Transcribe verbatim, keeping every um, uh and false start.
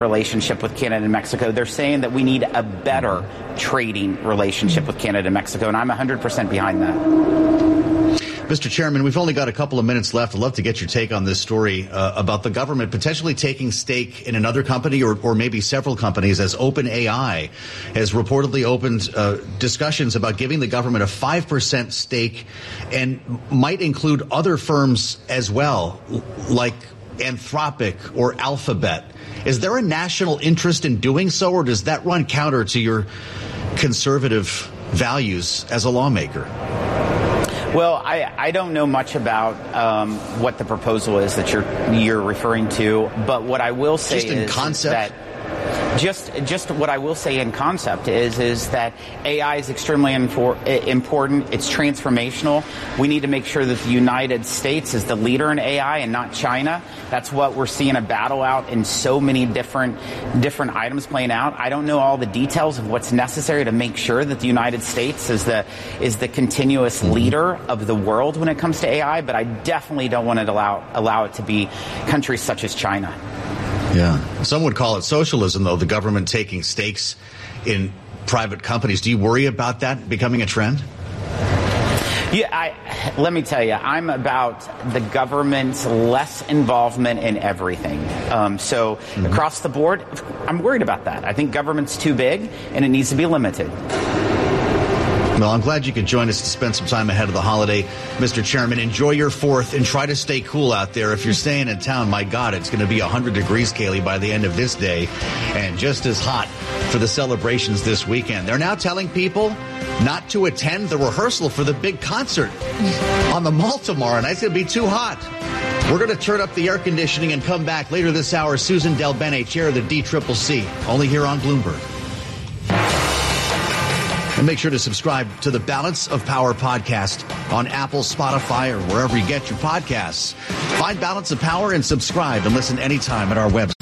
relationship with Canada and Mexico. They're saying that we need a better trading relationship with Canada and Mexico, and I'm one hundred percent behind that. Mister Chairman, we've only got a couple of minutes left. I'd love to get your take on this story uh, about the government potentially taking stake in another company or, or maybe several companies, as OpenAI has reportedly opened uh, discussions about giving the government a five percent stake and might include other firms as well, like Anthropic or Alphabet. Is there a national interest in doing so, or does that run counter to your conservative values as a lawmaker? Well, I, I don't know much about um, what the proposal is that you're you're referring to, but what I will say Just in is concept? that just just what I will say in concept is is that A I is extremely infor- important. It's transformational. We need to make sure that the United States is the leader in A I and not China. That's what we're seeing a battle out in so many different different items playing out. I don't know all the details of what's necessary to make sure that the United States is the is the continuous leader of the world when it comes to A I, but I definitely don't want to allow allow it to be countries such as China. Yeah. Some would call it socialism, though, the government taking stakes in private companies. Do you worry about that becoming a trend? Yeah, I, let me tell you, I'm about the government's less involvement in everything. Um, so mm-hmm. across the board, I'm worried about that. I think government's too big and it needs to be limited. Well, I'm glad you could join us to spend some time ahead of the holiday. Mister Chairman, enjoy your fourth and try to stay cool out there. If you're staying in town, my God, it's going to be one hundred degrees, Kaylee, by the end of this day, and just as hot for the celebrations this weekend. They're now telling people not to attend the rehearsal for the big concert on the mall tomorrow night. It's going to be too hot. We're going to turn up the air conditioning and come back later this hour. Susan Del Bene, chair of the D C C C, only here on Bloomberg. And make sure to subscribe to the Balance of Power podcast on Apple, Spotify, or wherever you get your podcasts. Find Balance of Power and subscribe and listen anytime at our website.